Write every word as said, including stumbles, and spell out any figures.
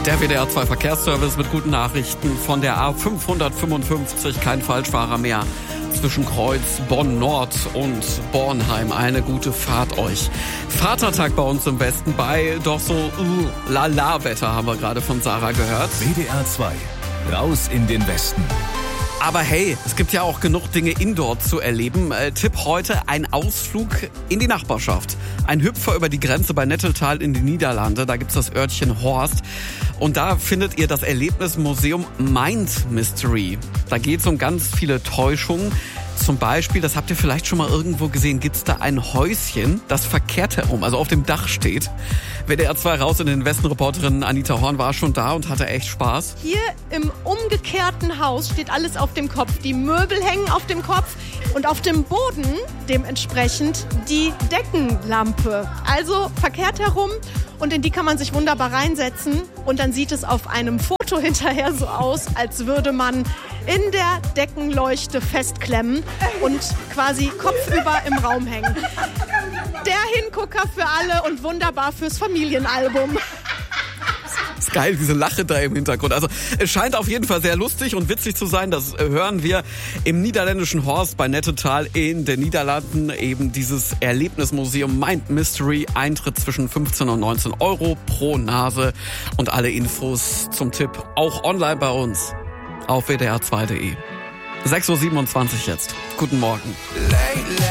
Der W D R zwei Verkehrsservice mit guten Nachrichten von der A fünfhundertfünfundfünfzig. Kein Falschfahrer mehr zwischen Kreuz, Bonn-Nord und Bornheim. Eine gute Fahrt euch. Vatertag bei uns im Westen bei doch so uh, Lala-Wetter haben wir gerade von Sarah gehört. W D R zwei, raus in den Westen. Aber hey, es gibt ja auch genug Dinge indoor zu erleben. Äh, Tipp heute, ein Ausflug in die Nachbarschaft. Ein Hüpfer über die Grenze bei Netteltal in die Niederlande. Da gibt's das Örtchen Horst. Und da findet ihr das Erlebnismuseum Mind Mystery. Da geht's um ganz viele Täuschungen. Zum Beispiel, das habt ihr vielleicht schon mal irgendwo gesehen, gibt's da ein Häuschen, das verkehrt herum, also auf dem Dach steht. W D R zwei raus in den Westen. Reporterin Anita Horn war schon da und hatte echt Spaß. Hier im umgekehrten Haus steht alles auf dem Kopf. Die Möbel hängen auf dem Kopf und auf dem Boden dementsprechend die Deckenlampe. Also verkehrt herum und in die kann man sich wunderbar reinsetzen und dann sieht es auf einem Foto hinterher so aus, als würde man in der Deckenleuchte festklemmen und quasi kopfüber im Raum hängen. Der Hingucker für alle und wunderbar fürs Familienalbum. Ist geil, diese Lache da im Hintergrund. Also es scheint auf jeden Fall sehr lustig und witzig zu sein. Das hören wir im niederländischen Horst bei Netteltal in den Niederlanden. Eben dieses Erlebnismuseum Mind Mystery. Eintritt zwischen fünfzehn und neunzehn Euro pro Nase. Und alle Infos zum Tipp auch online bei uns auf w d r zwei punkt d e. sechs Uhr siebenundzwanzig jetzt. Guten Morgen.